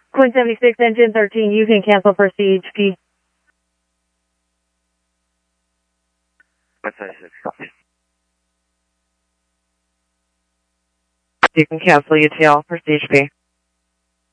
Quinn 76, engine 13, you can cancel for CHP. Quinn 76. You can cancel UTL for CHP.